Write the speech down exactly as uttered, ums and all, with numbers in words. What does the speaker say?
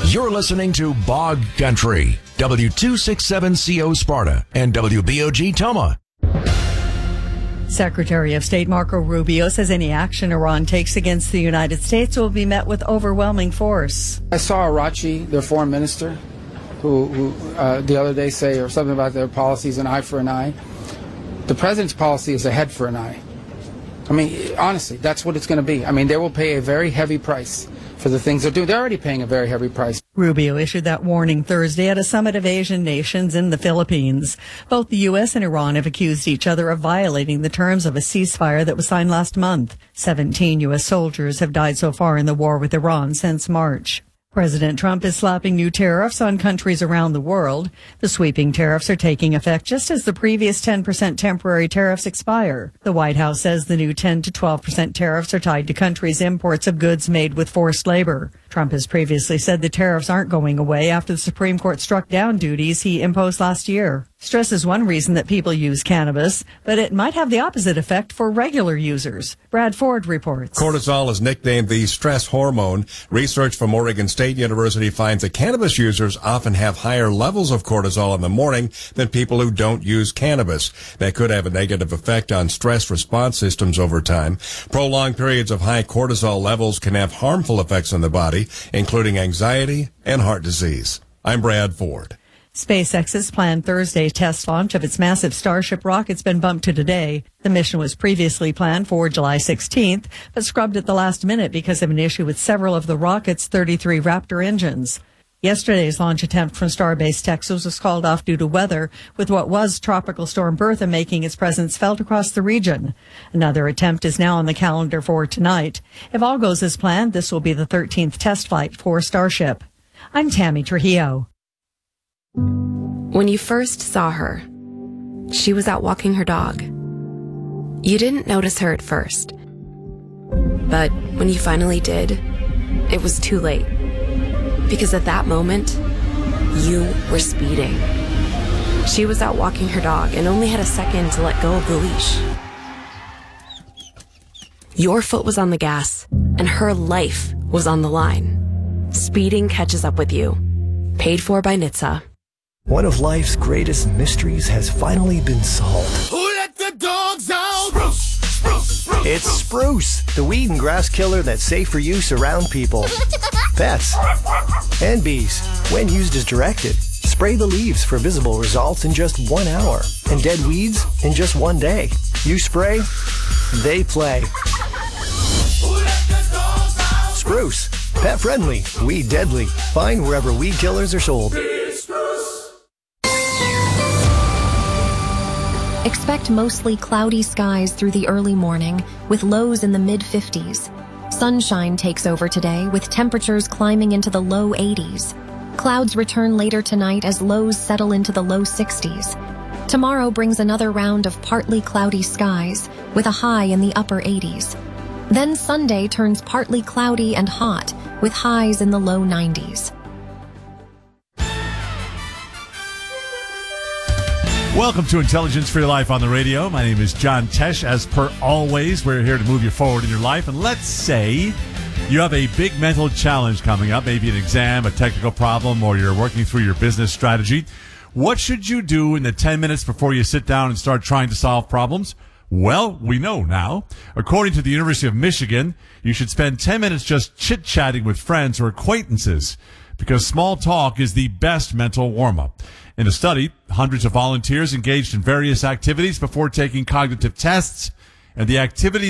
You're listening to Bog Country, W two sixty-seven C O Sparta and W B O G Toma. Secretary of State Marco Rubio says any action Iran takes against the United States will be met with overwhelming force. I saw Arachi, their foreign minister, who, who uh, the other day say or something about their policies, an eye for an eye. The president's policy is a head for an eye. I mean, honestly, that's what it's going to be. I mean, they will pay a very heavy price for the things they're doing. They're already paying a very heavy price. Rubio issued that warning Thursday at a summit of Asian nations in the Philippines. Both the U S and Iran have accused each other of violating the terms of a ceasefire that was signed last month. Seventeen U S soldiers have died so far in the war with Iran since March. President Trump is slapping new tariffs on countries around the world. The sweeping tariffs are taking effect just as the previous ten percent temporary tariffs expire. The White House says the new ten to twelve percent tariffs are tied to countries' imports of goods made with forced labor. Trump has previously said the tariffs aren't going away after the Supreme Court struck down duties he imposed last year. Stress is one reason that people use cannabis, but it might have the opposite effect for regular users. Brad Ford reports. Cortisol is nicknamed the stress hormone. Research from Oregon State University finds that cannabis users often have higher levels of cortisol in the morning than people who don't use cannabis. That could have a negative effect on stress response systems over time. Prolonged periods of high cortisol levels can have harmful effects on the body, including anxiety and heart disease. I'm Brad Ford. SpaceX's planned Thursday test launch of its massive Starship rocket's been bumped to today. The mission was previously planned for July sixteenth, but scrubbed at the last minute because of an issue with several of the rocket's thirty-three Raptor engines. Yesterday's launch attempt from Starbase Texas was called off due to weather, with what was Tropical Storm Bertha making its presence felt across the region. Another attempt is now on the calendar for tonight. If all goes as planned, this will be the thirteenth test flight for Starship. I'm Tammy Trujillo. When you first saw her, she was out walking her dog. You didn't notice her at first. But when you finally did, it was too late. Because at that moment, you were speeding. She was out walking her dog and only had a second to let go of the leash. Your foot was on the gas, and her life was on the line. Speeding catches up with you. Paid for by N H T S A. One of life's greatest mysteries has finally been solved. Who let the dogs out? Spruce, spruce, spruce. It's Spruce, the weed and grass killer that's safe for use around people, pets, and bees. When used as directed, spray the leaves for visible results in just one hour, and dead weeds in just one day. You spray, they play. Who let the dogs out? Spruce, pet friendly, weed deadly. Find wherever weed killers are sold. Expect mostly cloudy skies through the early morning, with lows in the mid fifties. Sunshine takes over today, with temperatures climbing into the low eighties. Clouds return later tonight as lows settle into the low sixties. Tomorrow brings another round of partly cloudy skies, with a high in the upper eighties. Then Sunday turns partly cloudy and hot, with highs in the low nineties. Welcome to Intelligence for Your Life on the radio. My name is John Tesh. As per always, we're here to move you forward in your life. And let's say you have a big mental challenge coming up, maybe an exam, a technical problem, or you're working through your business strategy. What should you do in the ten minutes before you sit down and start trying to solve problems? Well, we know now. According to the University of Michigan, you should spend ten minutes just chit-chatting with friends or acquaintances, because small talk is the best mental warm-up. In a study, hundreds of volunteers engaged in various activities before taking cognitive tests, and the activity